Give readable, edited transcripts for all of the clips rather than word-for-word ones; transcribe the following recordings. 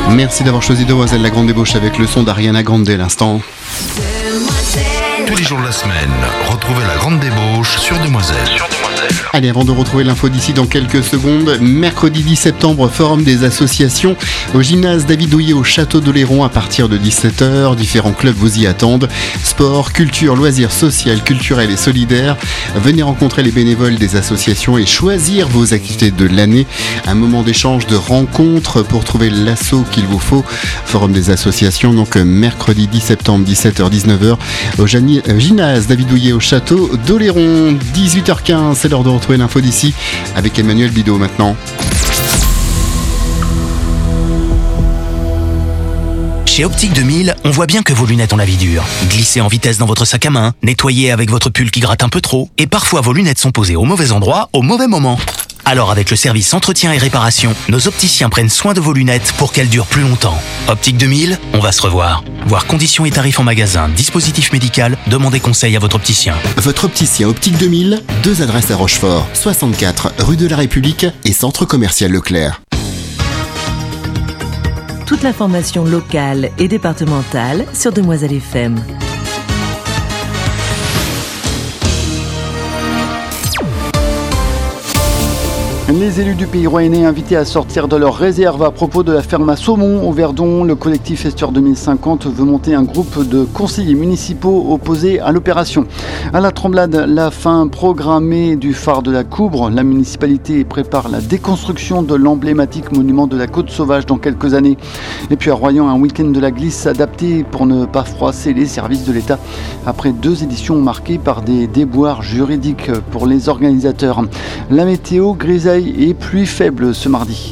Merci d'avoir choisi Demoiselle la Grande Débauche avec le son d'Ariana Grande à l'instant. Tous les jours de la semaine, retrouvez la Grande Débauche sur Demoiselle. Allez, avant de retrouver l'info d'ici dans quelques secondes, mercredi 10 septembre, forum des associations au gymnase David Douillet au Château d'Oléron à partir de 17h. Différents clubs vous y attendent. Sport, culture, loisirs, social, culturel et solidaire. Venez rencontrer les bénévoles des associations et choisir vos activités de l'année. Un moment d'échange, de rencontre pour trouver l'assaut qu'il vous faut. Forum des associations, donc mercredi 10 septembre, 17h-19h au gymnase David Douillet au Château d'Oléron. 18h15, c'est l'heure de retrouver l'info d'ici avec Emmanuel Bidot maintenant. Chez Optique 2000, on voit bien que vos lunettes ont la vie dure. Glissez en vitesse dans votre sac à main, nettoyez avec votre pull qui gratte un peu trop, et parfois vos lunettes sont posées au mauvais endroit, au mauvais moment. Alors avec le service entretien et réparation, nos opticiens prennent soin de vos lunettes pour qu'elles durent plus longtemps. Optique 2000, on va se revoir. Voir conditions et tarifs en magasin, dispositif médical, demandez conseil à votre opticien. Votre opticien Optique 2000, 2 adresses à Rochefort, 64 rue de la République et centre commercial Leclerc. Toute l'information locale et départementale sur Demoiselle FM. Les élus du Pays Royannais invités à sortir de leur réserve à propos de la ferme à saumon au Verdon. Le collectif Estuaire 2050 veut monter un groupe de conseillers municipaux opposés à l'opération. À la Tremblade, la fin programmée du phare de la Coubre. La municipalité prépare la déconstruction de l'emblématique monument de la Côte Sauvage dans quelques années. Et puis à Royan, un week-end de la glisse adapté pour ne pas froisser les services de l'État. Après 2 éditions marquées par des déboires juridiques pour les organisateurs. La météo grisaille et pluie faible ce mardi.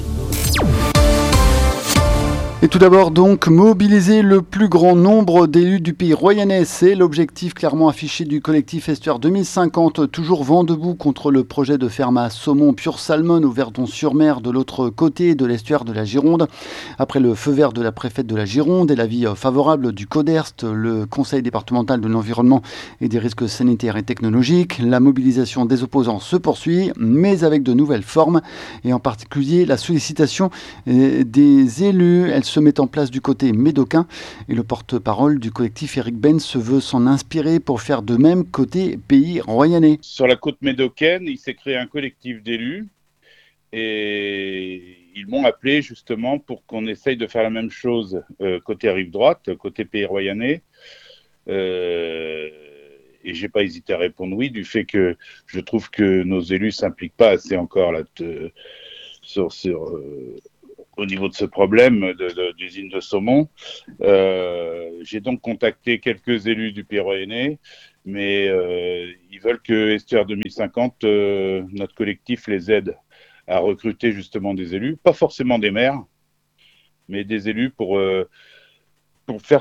Et tout d'abord donc, mobiliser le plus grand nombre d'élus du Pays Royannais, c'est l'objectif clairement affiché du collectif Estuaire 2050, toujours vent debout contre le projet de ferme à saumon Pure Salmon au Verdon-sur-Mer de l'autre côté de l'estuaire de la Gironde. Après le feu vert de la préfète de la Gironde et l'avis favorable du CODERST, le Conseil départemental de l'environnement et des risques sanitaires et technologiques, la mobilisation des opposants se poursuit, mais avec de nouvelles formes et en particulier la sollicitation des élus. Elle se met en place du côté médocain et le porte-parole du collectif Eric Ben se veut s'en inspirer pour faire de même côté Pays Royannais. Sur la côte médocaine, il s'est créé un collectif d'élus et ils m'ont appelé justement pour qu'on essaye de faire la même chose côté rive droite, côté Pays Royannais. Et j'ai pas hésité à répondre oui, du fait que je trouve que nos élus s'impliquent pas assez encore là au niveau de ce problème d'usine de saumon. J'ai donc contacté quelques élus du Pays Royannais, mais ils veulent que Estuaire 2050, notre collectif, les aide à recruter justement des élus, pas forcément des maires, mais des élus pour faire